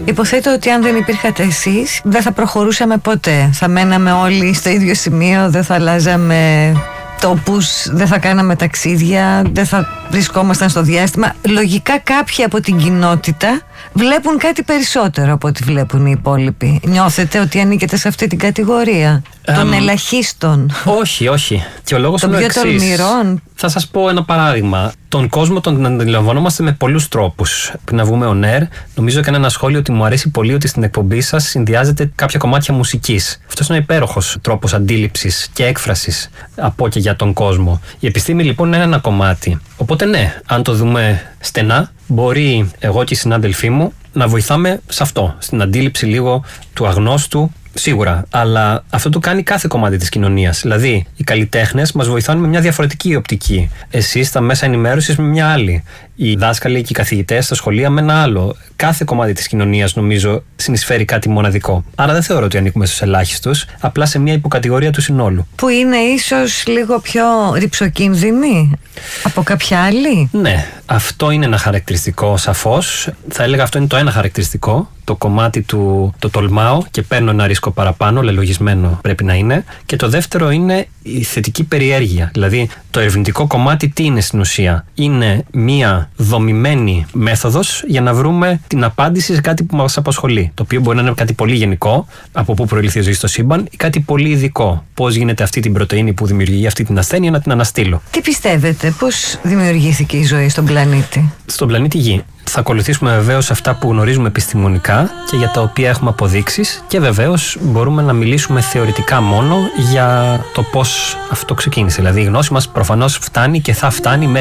Υποθέτω ότι αν δεν υπήρχατε εσείς, δεν θα προχωρούσαμε ποτέ. Θα μέναμε όλοι στο ίδιο σημείο, δεν θα αλλάζαμε τόπους, δεν θα κάναμε ταξίδια, δεν θα βρισκόμασταν στο διάστημα. Λογικά κάποιοι από την κοινότητα βλέπουν κάτι περισσότερο από ό,τι βλέπουν οι υπόλοιποι. Νιώθετε ότι ανήκετε σε αυτή την κατηγορία των ελαχίστων? Όχι. Και ο λόγος είναι ο εξής. Των πιο τολμηρών. Θα σας πω ένα παράδειγμα. Τον κόσμο τον αντιλαμβανόμαστε με πολλούς τρόπους. Πριν να βγούμε on air, νομίζω έκανε ένα σχόλιο ότι μου αρέσει πολύ ότι στην εκπομπή σας συνδυάζεται κάποια κομμάτια μουσικής. Αυτός είναι υπέροχος τρόπος αντίληψης και έκφρασης από και για τον κόσμο. Η επιστήμη λοιπόν είναι ένα κομμάτι. Οπότε ναι, αν το δούμε στενά, μπορεί εγώ και οι συνάδελφοί μου να βοηθάμε σε αυτό, στην αντίληψη λίγο του αγνώστου. Σίγουρα, αλλά αυτό το κάνει κάθε κομμάτι της κοινωνίας. Δηλαδή, οι καλλιτέχνες μας βοηθάνε με μια διαφορετική οπτική. Εσείς στα μέσα ενημέρωσης με μια άλλη. Οι δάσκαλοι και οι καθηγητές στα σχολεία με ένα άλλο. Κάθε κομμάτι της κοινωνίας, νομίζω, συνεισφέρει κάτι μοναδικό. Άρα δεν θεωρώ ότι ανήκουμε στους ελάχιστους, απλά σε μια υποκατηγορία του συνόλου. Που είναι ίσως λίγο πιο ρυψοκίνδυνη από κάποια άλλη. Ναι, αυτό είναι ένα χαρακτηριστικό, σαφώς. Θα έλεγα αυτό είναι το ένα χαρακτηριστικό. Το κομμάτι του το τολμάω και παίρνω ένα ρίσκο παραπάνω, λελογισμένο πρέπει να είναι. Και το δεύτερο είναι η θετική περιέργεια. Δηλαδή, το ερευνητικό κομμάτι τι είναι στην ουσία? Είναι μία δομημένη μέθοδος για να βρούμε την απάντηση σε κάτι που μας απασχολεί. Το οποίο μπορεί να είναι κάτι πολύ γενικό, από πού προήλθε η ζωή στο σύμπαν, ή κάτι πολύ ειδικό. Πώς γίνεται αυτή την πρωτεΐνη που δημιουργεί αυτή την ασθένεια να την αναστείλω. Τι πιστεύετε, πώς δημιουργήθηκε η ζωή στον πλανήτη? Στον πλανήτη Γη. Θα ακολουθήσουμε βεβαίως αυτά που γνωρίζουμε επιστημονικά και για τα οποία έχουμε αποδείξεις, και βεβαίως μπορούμε να μιλήσουμε θεωρητικά μόνο για το πώς αυτό ξεκίνησε. Δηλαδή η γνώση μας προφανώς φτάνει και θα φτάνει